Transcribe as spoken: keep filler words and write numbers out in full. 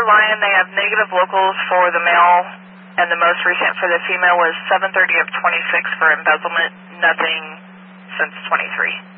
Lion, they have negative locals for the male, and the most recent for the female was seven thirty of twenty-six for embezzlement, nothing since twenty-three.